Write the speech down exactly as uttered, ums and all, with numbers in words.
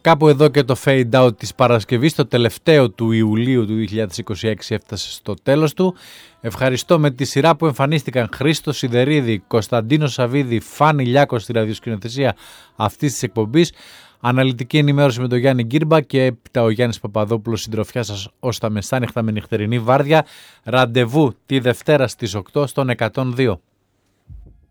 Κάπου εδώ και το fade out της Παρασκευής, το τελευταίο του Ιουλίου του δύο χιλιάδες είκοσι έξι, έφτασε στο τέλος του. Ευχαριστώ με τη σειρά που εμφανίστηκαν Χρήστο Σιδερίδη, Κωνσταντίνο Σαββίδη, Φάνη Λιάκο στη ραδιοσκηνοθεσία αυτής της εκπομπής. Αναλυτική ενημέρωση με τον Γιάννη Γκίρμπα και έπειτα ο Γιάννης Παπαδόπουλος, συντροφιά σας ως τα μεσάνυχτα με νυχτερινή βάρδια. Ραντεβού τη Δευτέρα στις οκτώ στον εκατόν δύο.